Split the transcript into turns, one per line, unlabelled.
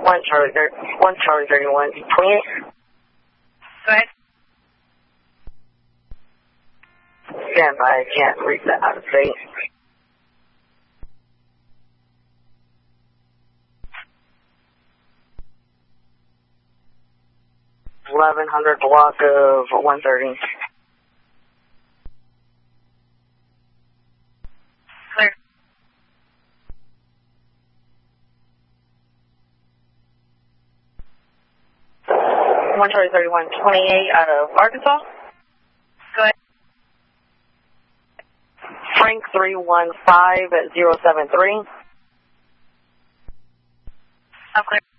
1 Charlie 31, 28.
Go ahead.
Stand by, I can't reach that out of state. 1100 block of 130.
Clear.
One Charlie 31, 28 out of Arkansas.
Go ahead.
Frank 315 at 073.
I'm clear.